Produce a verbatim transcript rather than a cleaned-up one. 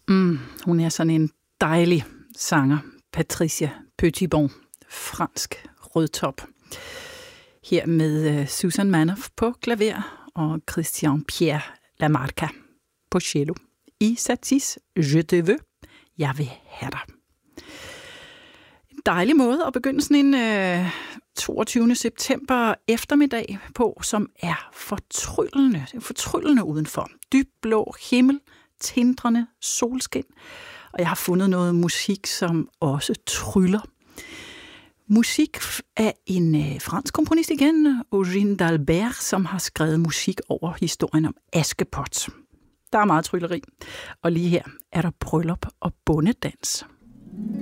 Mm, hun er sådan en dejlig sanger, Patricia Petitbon, fransk rødtop. Her med uh, Susan Manoff på klaver og Christian Pierre Lamarca på cello. I Satis Je te veux, jeg vil have dig. En dejlig måde at begynde sådan en uh, toogtyvende september eftermiddag på, som er fortryllende, fortryllende udenfor. Dyb blå himmel, tindrende solskin, og jeg har fundet noget musik, som også tryller. Musik af en øh, fransk komponist igen, Eugène d'Albert, som har skrevet musik over historien om Askepot. Der er meget trylleri, og lige her er der bryllup og bondedans.